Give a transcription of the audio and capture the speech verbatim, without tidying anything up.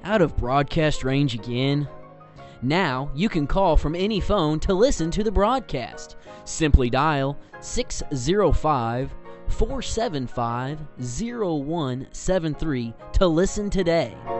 Out of broadcast range again? Now you can call from any phone to listen to the broadcast. Simply dial six zero five, four seven five, zero one seven three to listen today.